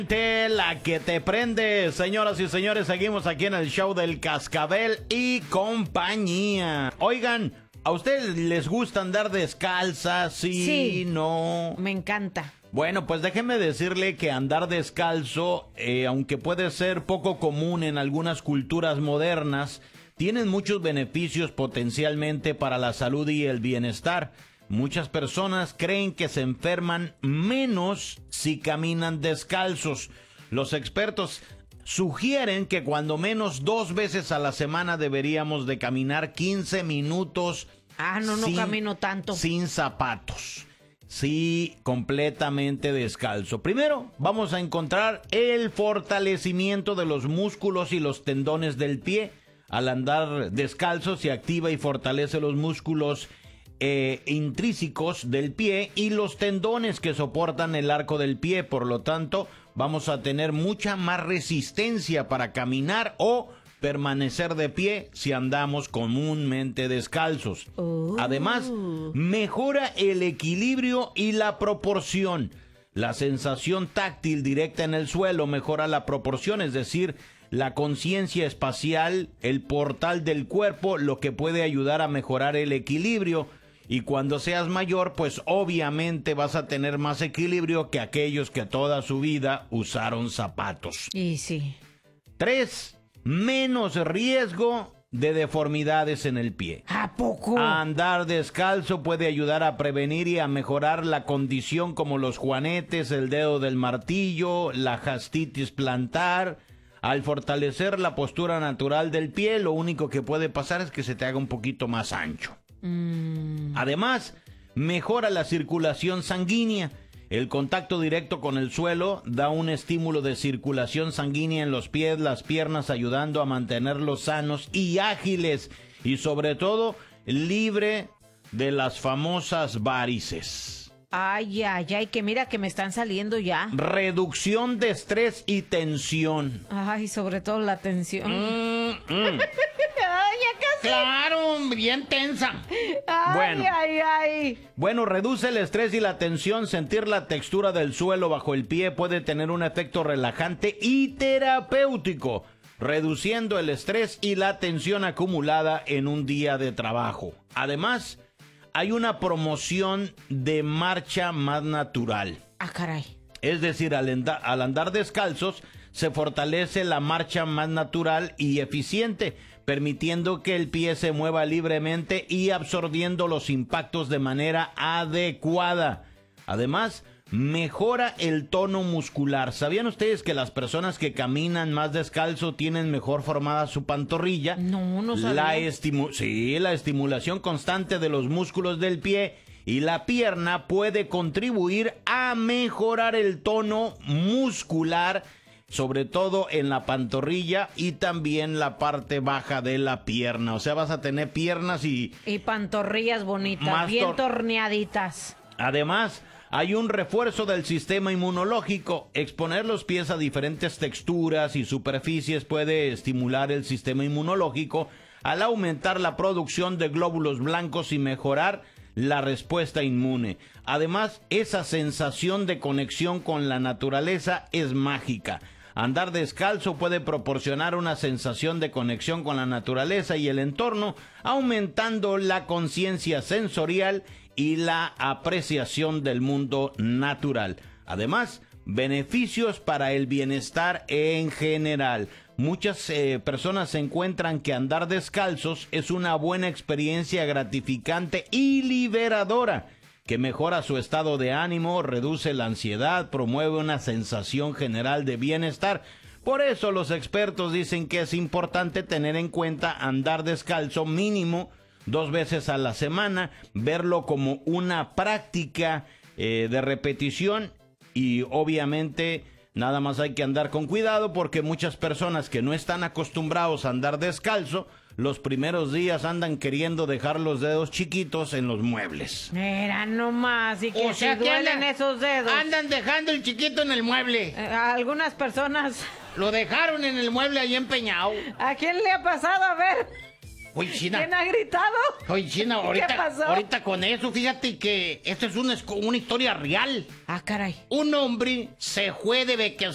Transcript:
La que te prende, señoras y señores, seguimos aquí en el show del Cascabel y compañía. Oigan, ¿a ustedes les gusta andar descalzas? Sí, no. Me encanta. Bueno, pues déjeme decirle que andar descalzo, aunque puede ser poco común en algunas culturas modernas, tienen muchos beneficios potencialmente para la salud y el bienestar. Muchas personas creen que se enferman menos si caminan descalzos. Los expertos sugieren que cuando menos 2 veces a la semana deberíamos de caminar 15 minutos. No camino tanto. Sin zapatos. Sí, completamente descalzo. Primero, vamos a encontrar el fortalecimiento de los músculos y los tendones del pie. Al andar descalzo se activa y fortalece los músculos intrínsecos del pie y los tendones que soportan el arco del pie. Por lo tanto, vamos a tener mucha más resistencia para caminar o permanecer de pie si andamos comúnmente descalzos. Además, mejora el equilibrio y la proporción. La sensación táctil directa en el suelo mejora la proporción, es decir, la conciencia espacial, el portal del cuerpo, lo que puede ayudar a mejorar el equilibrio. Y cuando seas mayor, pues obviamente vas a tener más equilibrio que aquellos que toda su vida usaron zapatos. Y sí. 3. Menos riesgo de deformidades en el pie. ¿A poco? Andar descalzo puede ayudar a prevenir y a mejorar la condición como los juanetes, el dedo del martillo, la fascitis plantar. Al fortalecer la postura natural del pie, lo único que puede pasar es que se te haga un poquito más ancho. Además, mejora la circulación sanguínea. El contacto directo con el suelo da un estímulo de circulación sanguínea en los pies, las piernas, ayudando a mantenerlos sanos y ágiles. Y sobre todo, libre de las famosas varices. Ay, que mira que me están saliendo ya. Reducción de estrés y tensión. Ay, sobre todo la tensión. Ay, ya casi. Claro, bien tensa. Bueno, reduce el estrés y la tensión. Sentir la textura del suelo bajo el pie puede tener un efecto relajante y terapéutico, reduciendo el estrés y la tensión acumulada en un día de trabajo. Además, hay una promoción de marcha más natural. Caray. Es decir, al andar descalzos, se fortalece la marcha más natural y eficiente, permitiendo que el pie se mueva libremente y absorbiendo los impactos de manera adecuada. Además, mejora el tono muscular. ¿Sabían ustedes que las personas que caminan más descalzo tienen mejor formada su pantorrilla? No sabía. La estimulación constante de los músculos del pie y la pierna puede contribuir a mejorar el tono muscular, sobre todo en la pantorrilla y también la parte baja de la pierna. O sea, vas a tener piernas y pantorrillas bonitas, bien torneaditas. Además, hay un refuerzo del sistema inmunológico. Exponer los pies a diferentes texturas y superficies puede estimular el sistema inmunológico al aumentar la producción de glóbulos blancos y mejorar la respuesta inmune. Además, esa sensación de conexión con la naturaleza es mágica. Andar descalzo puede proporcionar una sensación de conexión con la naturaleza y el entorno, aumentando la conciencia sensorial y la apreciación del mundo natural. Además, beneficios para el bienestar en general. Muchas personas encuentran que andar descalzos es una buena experiencia gratificante y liberadora, que mejora su estado de ánimo, reduce la ansiedad, promueve una sensación general de bienestar. Por eso los expertos dicen que es importante tener en cuenta andar descalzo mínimo 2 veces a la semana, verlo como una práctica de repetición y obviamente nada más hay que andar con cuidado porque muchas personas que no están acostumbrados a andar descalzo, los primeros días andan queriendo dejar los dedos chiquitos en los muebles. Mira nomás, y que O sea, si duelen esos dedos. Andan dejando el chiquito en el mueble. Algunas personas. Lo dejaron en el mueble ahí empeñado. ¿A quién le ha pasado? A ver. Oye, China. ¿Quién ha gritado? Oye, China, ¿Qué pasó? ahorita con eso, fíjate que esto es una historia real. Caray. Un hombre se fue de vacaciones